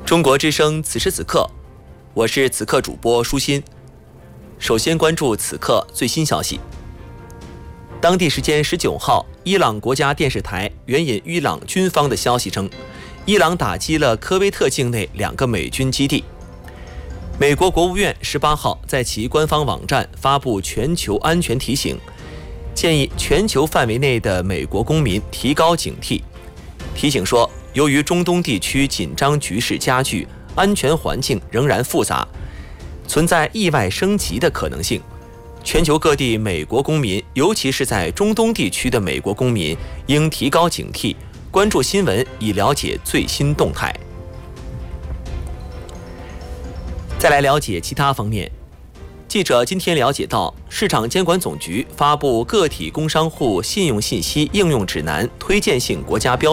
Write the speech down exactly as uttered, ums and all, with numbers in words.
中国之声此时此刻，我是此刻主播舒心。首先关注此刻最新消息。当地时间十九号，伊朗国家电视台援引伊朗军方的消息称，伊朗打击了科威特境内两个美军基地。美国国务院十八号在其官方网站发布全球安全提醒，建议全球范围内的美国公民提高警惕。提醒说，由于中东地区紧张局势加剧，安全环境仍然复杂，存在意外升级的可能性。全球各地美国公民，尤其是在中东地区的美国公民，应提高警惕，关注新闻以了解最新动态。再来了解其他方面。记者今天了解到，市场监管总局发布《个体工商户信用信息应用指南》推荐性国家标